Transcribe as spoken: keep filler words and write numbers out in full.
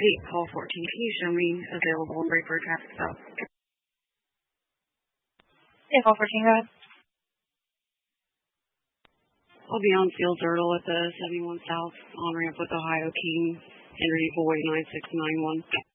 eight, call fourteen, can you show me available and break for traffic stop? Yeah, call fourteen, go ahead. I'll be on Field Turtle at the seventy-one South on ramp with Ohio King, Henry Boy nine six nine one.